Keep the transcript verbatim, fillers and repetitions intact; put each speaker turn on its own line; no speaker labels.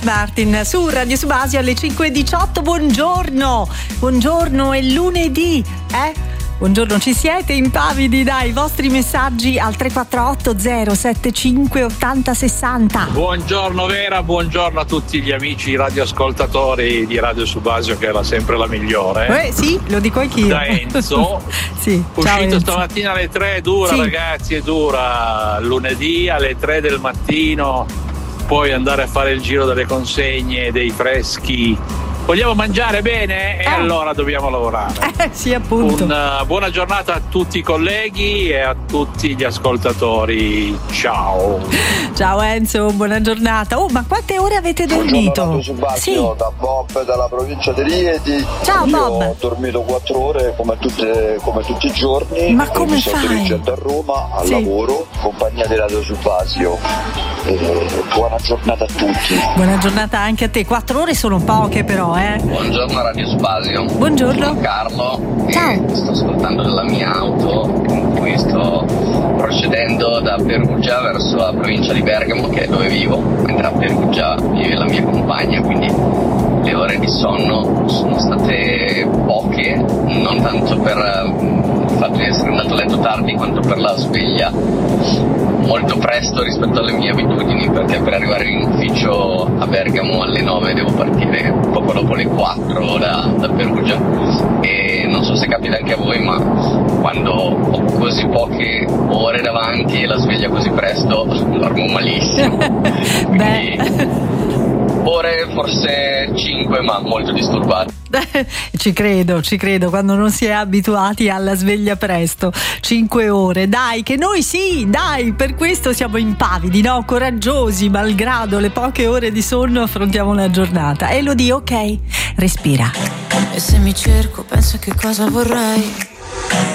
Martin su Radio Subasio alle cinque e diciotto. Buongiorno, buongiorno, è lunedì, eh? Buongiorno, ci siete impavidi? Dai, i vostri messaggi al tre quattro otto zero sette cinque otto zero sei zero.
Buongiorno Vera, buongiorno a tutti gli amici radioascoltatori di Radio Subasio, che era sempre la migliore.
Eh sì, lo dico anch'io.
Da Enzo.
Sì,
uscito
ciao Enzo.
Stamattina alle tre, è dura, sì. Ragazzi, è dura. Lunedì alle tre del mattino, poi andare a fare il giro delle consegne, dei freschi. Vogliamo mangiare bene? E eh. allora dobbiamo lavorare.
Eh, sì, appunto.
Una buona giornata a tutti i colleghi e a tutti gli ascoltatori. Ciao.
Ciao Enzo, buona giornata. Oh, ma quante ore avete dormito?
Buongiorno Subasio, sì. Da Bob dalla provincia di Rieti.
Ciao
Io
Bob.
ho dormito quattro ore come, tutte, come tutti i giorni.
Ma come
mi
fai?
sto dirigendo a Roma al
sì.
lavoro, compagnia di Radio Subasio. E buona giornata a tutti.
Buona giornata anche a te. Quattro ore sono poche però, eh.
Buongiorno Radio Subasio.
Buongiorno.
Sono Carlo.
Ciao.
E sto ascoltando dalla mia auto in cui sto procedendo da Perugia verso la provincia di Bergamo, che è dove vivo, mentre a Perugia vive la mia compagna, quindi le ore di sonno sono state poche, non tanto per il fatto di essere andato a letto tardi quanto per la sveglia molto presto rispetto alle mie abitudini, perché per arrivare in ufficio a Bergamo alle nove devo partire poco dopo le quattro da, da Perugia, e non so se capita anche a voi, ma quando ho così poche ore davanti e la sveglia così presto dormo malissimo. Quindi ore forse cinque, ma molto disturbate.
Ci credo, ci credo, quando non si è abituati alla sveglia presto. Cinque ore, dai, che noi sì, dai, per questo siamo impavidi, no? Coraggiosi, malgrado le poche ore di sonno affrontiamo la giornata. Elodie, ok, respira.
E se mi cerco, penso che cosa vorrei.